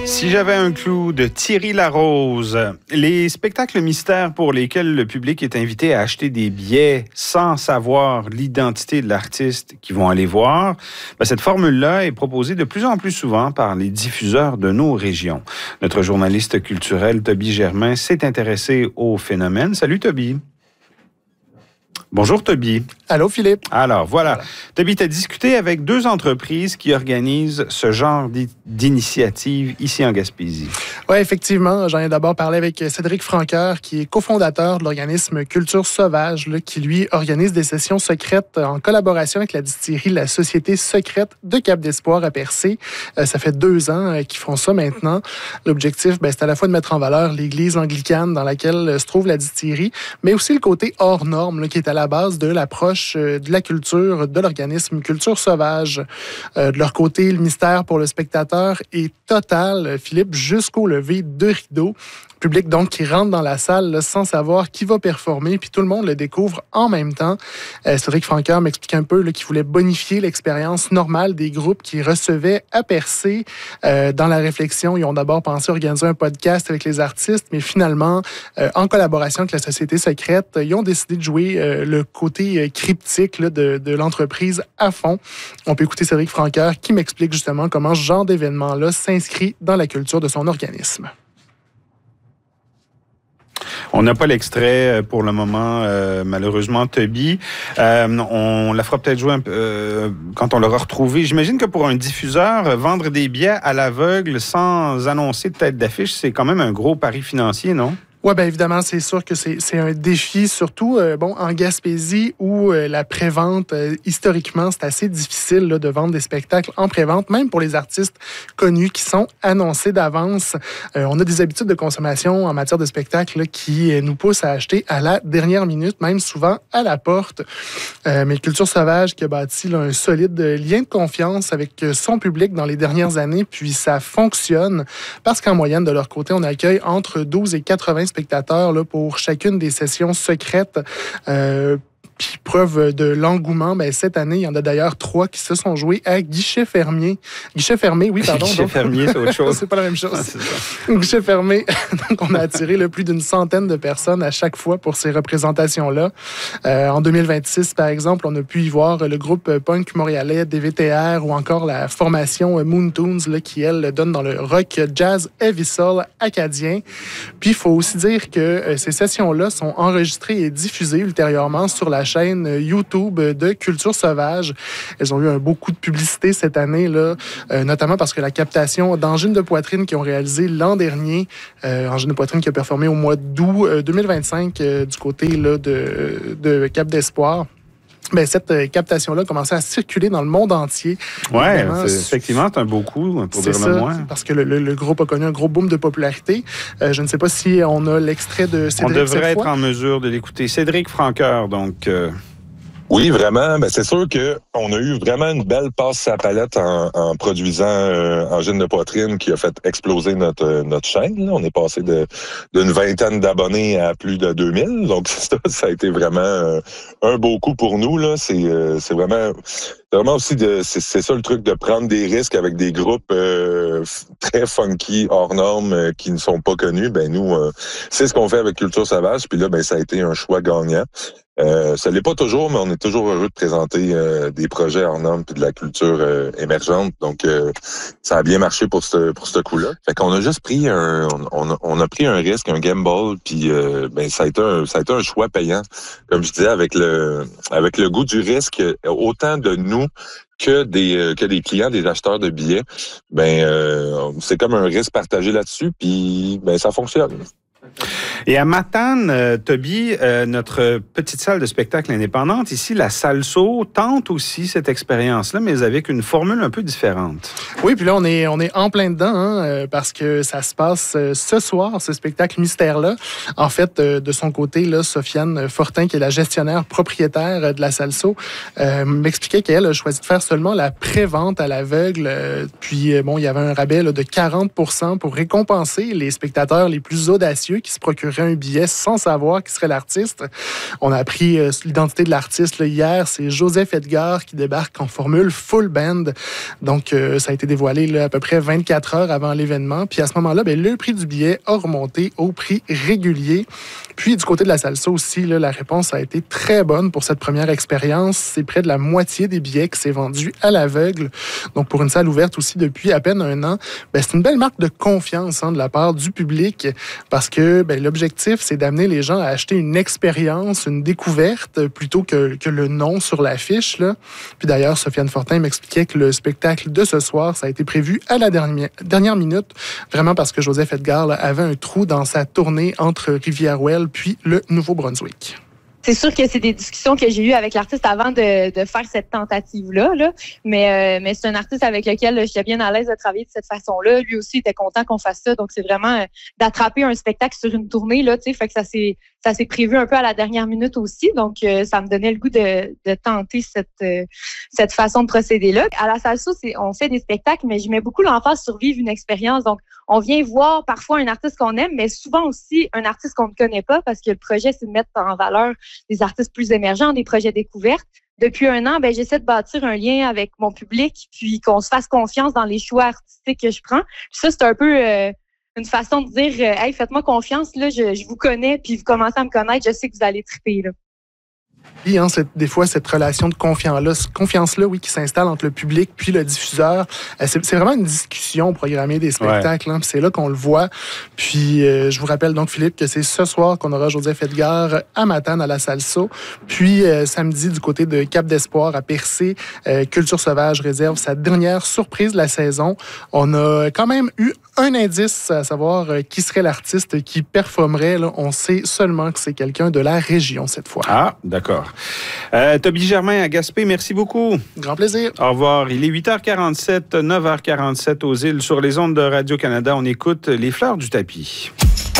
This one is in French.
Si j'avais un clou de Thierry Larose, les spectacles mystères pour lesquels le public est invité à acheter des billets sans savoir l'identité de l'artiste qu'ils vont aller voir, cette formule-là est proposée de plus en plus souvent par les diffuseurs de nos régions. Notre journaliste culturel Toby Germain s'est intéressé au phénomène. Salut Toby. Bonjour Toby. Allô Philippe. Alors voilà. Toby, tu as discuté avec deux entreprises qui organisent ce genre d'initiative ici en Gaspésie. Oui, effectivement. J'en ai d'abord parlé avec Cédric Franqueur, qui est cofondateur de l'organisme Culture Sauvage, qui lui organise des sessions secrètes en collaboration avec la distillerie La Société Secrète de Cap-d'Espoir à Percé. Ça fait 2 ans qu'ils font ça maintenant. L'objectif, c'est à la fois de mettre en valeur l'église anglicane dans laquelle se trouve la distillerie, mais aussi le côté hors norme qui est à la base de l'approche de la culture de l'organisme Culture Sauvage. De leur côté, le mystère pour le spectateur est total, Philippe, jusqu'au lever de rideau. Public donc qui rentre dans la salle sans savoir qui va performer, puis tout le monde le découvre en même temps. Cédric Franqueur m'explique un peu qu'il voulait bonifier l'expérience normale des groupes qui recevaient à Percé. Dans la réflexion, ils ont d'abord pensé organiser un podcast avec les artistes, mais finalement, en collaboration avec la Société Secrète, ils ont décidé de jouer le côté cryptique de l'entreprise à fond. On peut écouter Cédric Franqueur qui m'explique justement comment ce genre d'événement-là s'inscrit dans la culture de son organisme. On n'a pas l'extrait pour le moment, malheureusement, Toby. On la fera peut-être jouer un peu quand on l'aura retrouvé. J'imagine que pour un diffuseur, vendre des billets à l'aveugle sans annoncer de tête d'affiche, c'est quand même un gros pari financier, non? Oui, bien évidemment, c'est sûr que c'est un défi, surtout en Gaspésie où la prévente, historiquement, c'est assez difficile de vendre des spectacles en prévente, même pour les artistes connus qui sont annoncés d'avance. On a des habitudes de consommation en matière de spectacles qui nous poussent à acheter à la dernière minute, même souvent à la porte. Mais Culture Sauvage qui a bâti un solide lien de confiance avec son public dans les dernières années, puis ça fonctionne parce qu'en moyenne, de leur côté, on accueille entre 12 et 80 spectateurs pour chacune des sessions secrètes. Puis preuve de l'engouement, cette année, il y en a d'ailleurs 3 qui se sont joués à guichet fermé. Guichet fermé, oui, pardon. Guichet fermé, c'est autre chose. C'est pas la même chose. Ah, c'est ça. Guichet fermé. Donc, on a attiré plus d'une centaine de personnes à chaque fois pour ces représentations-là. En 2026, par exemple, on a pu y voir le groupe punk montréalais DVTR ou encore la formation Moon Tunes qui, elle, donne dans le rock jazz heavy soul acadien. Puis, il faut aussi dire que ces sessions-là sont enregistrées et diffusées ultérieurement sur la chaîne YouTube de Culture Sauvage. Elles ont eu un beau coup de publicité cette année, notamment parce que la captation d'Angine de poitrine qu'ils ont réalisée l'an dernier, Angine de poitrine qui a performé au mois d'août 2025 du côté de Cap-d'Espoir. Cette captation-là commençait à circuler dans le monde entier. Oui, effectivement, c'est un beau coup, pour dire le moins. Parce que le groupe a connu un gros boom de popularité. Je ne sais pas si on a l'extrait de Cédric. On devrait être en mesure de l'écouter. Cédric Franqueur, donc... Oui, vraiment. C'est sûr qu'on a eu vraiment une belle passe à la palette en produisant Angine de poitrine qui a fait exploser notre chaîne. Là. On est passé d'une vingtaine d'abonnés à plus de 2000. Donc, ça a été vraiment un beau coup pour nous. Là. C'est vraiment aussi c'est ça le truc de prendre des risques avec des groupes très funky, hors normes, qui ne sont pas connus. Nous, c'est ce qu'on fait avec Culture Sauvage. Puis là, ça a été un choix gagnant. Ça l'est pas toujours, mais on est toujours heureux de présenter des projets hors normes puis de la culture émergente. Donc, ça a bien marché pour ce coup-là. Fait qu'on a juste pris on a pris un risque, un gamble, puis ça a été un choix payant. Comme je disais, avec le goût du risque, autant de nous que des clients, des acheteurs de billets, c'est comme un risque partagé là-dessus, puis ça fonctionne. Et à Matane, Toby, notre petite salle de spectacle indépendante, ici, la Salso, tente aussi cette expérience-là, mais avec une formule un peu différente. Oui, puis là, on est en plein dedans, parce que ça se passe ce soir, ce spectacle mystère-là. En fait, de son côté, là, Sofiane Fortin, qui est la gestionnaire propriétaire de la Salso, m'expliquait qu'elle a choisi de faire seulement la pré-vente à l'aveugle. Puis, il y avait un rabais de 40% pour récompenser les spectateurs les plus audacieux qui se procureraient recevrait un billet sans savoir qui serait l'artiste. On a appris l'identité de l'artiste là, hier. C'est Joseph Edgar qui débarque en formule full band. Donc, ça a été dévoilé là, à peu près 24 heures avant l'événement. Puis à ce moment-là, le prix du billet a remonté au prix régulier. Puis du côté de la salsa aussi, là, la réponse a été très bonne pour cette première expérience. C'est près de la moitié des billets qui s'est vendu à l'aveugle. Donc, pour une salle ouverte aussi depuis à peine un an, c'est une belle marque de confiance de la part du public parce que l'objectif, c'est d'amener les gens à acheter une expérience, une découverte, plutôt que le nom sur l'affiche. Là. Puis d'ailleurs, Sofiane Fortin m'expliquait que le spectacle de ce soir, ça a été prévu à la dernière minute, vraiment parce que Joseph Edgar là, avait un trou dans sa tournée entre Rivière-Ouelle puis le Nouveau-Brunswick. C'est sûr que c'est des discussions que j'ai eues avec l'artiste avant de faire cette tentative-là. Là. Mais c'est un artiste avec lequel j'étais bien à l'aise de travailler de cette façon-là. Lui aussi était content qu'on fasse ça. Donc, c'est vraiment d'attraper un spectacle sur une tournée. Là, fait que ça s'est prévu un peu à la dernière minute aussi. Donc, ça me donnait le goût de tenter cette façon de procéder-là. À la salsa, on fait des spectacles, mais je mets beaucoup l'emphase sur vivre une expérience. Donc, on vient voir parfois un artiste qu'on aime, mais souvent aussi un artiste qu'on ne connaît pas parce que le projet, c'est de mettre en valeur des artistes plus émergents, des projets découvertes. Depuis un an, j'essaie de bâtir un lien avec mon public, puis qu'on se fasse confiance dans les choix artistiques que je prends. Puis ça, c'est un peu une façon de dire « Hey, faites-moi confiance, là, je vous connais, puis vous commencez à me connaître, je sais que vous allez triper. » là. Puis, des fois, cette relation de confiance-là, oui, qui s'installe entre le public puis le diffuseur, c'est vraiment une discussion programmée des spectacles. Hein, puis c'est là qu'on le voit. Puis, je vous rappelle donc, Philippe, que c'est ce soir qu'on aura Joseph Edgar à Matane, à la Salsa. Puis, samedi, du côté de Cap d'Espoir, à Percé, Culture Sauvage réserve sa dernière surprise de la saison. On a quand même eu un indice à savoir qui serait l'artiste qui performerait. Là. On sait seulement que c'est quelqu'un de la région cette fois. Ah, d'accord. Toby Germain à Gaspé, merci beaucoup. Grand plaisir. Au revoir. Il est 8h47, 9h47 aux îles. Sur les ondes de Radio-Canada, on écoute Les Fleurs du tapis.